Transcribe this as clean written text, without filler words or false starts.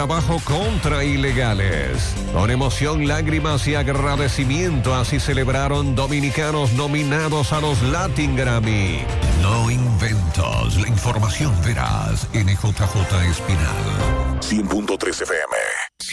trabajo contra ilegales. Con emoción, lágrimas y agradecimiento, así celebraron dominicanos nominados a los Latin Grammy. No inventos, la información veraz. NJJ Espinal. 100.3 FM.